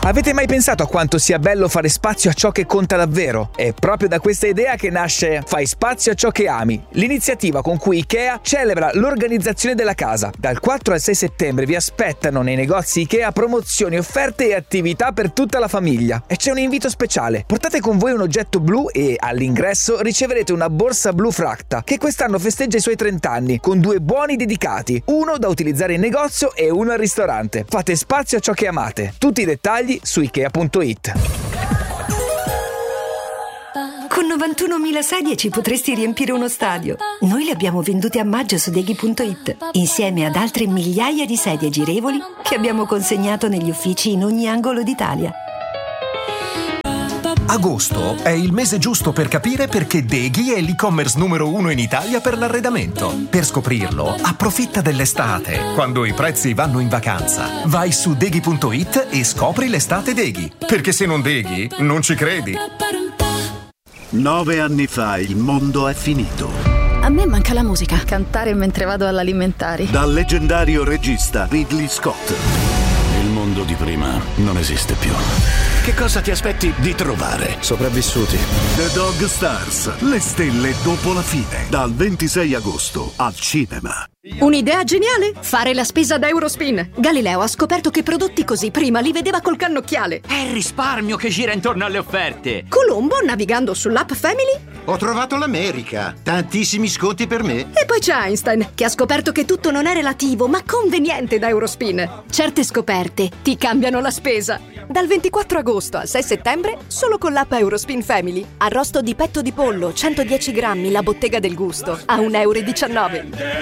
Avete mai pensato a quanto sia bello fare spazio a ciò che conta davvero? È proprio da questa idea che nasce Fai spazio a ciò che ami, l'iniziativa con cui IKEA celebra l'organizzazione della casa. Dal 4 al 6 settembre vi aspettano nei negozi IKEA promozioni, offerte e attività per tutta la famiglia. E c'è un invito speciale: portate con voi un oggetto blu e all'ingresso riceverete una borsa blu Fracta, che quest'anno festeggia i suoi 30 anni, con 2 buoni dedicati, uno da utilizzare in negozio e uno al ristorante. Fate spazio a ciò che amate. Tutti i dettagli su Ikea.it. Con 91.000 sedie ci potresti riempire uno stadio. Noi le abbiamo vendute a maggio su Deghi.it, insieme ad altre migliaia di sedie girevoli che abbiamo consegnato negli uffici in ogni angolo d'Italia. Agosto è il mese giusto per capire perché Deghi è l'e-commerce numero 1 in Italia per l'arredamento. Per scoprirlo, approfitta dell'estate, quando i prezzi vanno in vacanza. Vai su Deghi.it e scopri l'estate Deghi. Perché se non Deghi, non ci credi. 9 anni fa il mondo è finito. A me manca la musica. Cantare mentre vado all'alimentari. Dal leggendario regista Ridley Scott. Il mondo di prima non esiste più. Che cosa ti aspetti di trovare? Sopravvissuti. The Dog Stars, le stelle dopo la fine. Dal 26 agosto al cinema. Un'idea geniale? Fare la spesa da Eurospin. Galileo ha scoperto che prodotti così prima li vedeva col cannocchiale. È il risparmio che gira intorno alle offerte. Colombo, navigando sull'app Family. Ho trovato l'America. Tantissimi sconti per me. E poi c'è Einstein, che ha scoperto che tutto non è relativo, ma conveniente da Eurospin. Certe scoperte ti cambiano la spesa. Dal 24 agosto al 6 settembre, solo con l'app Eurospin Family. Arrosto di petto di pollo, 110 grammi, la bottega del gusto, a 1,19 €.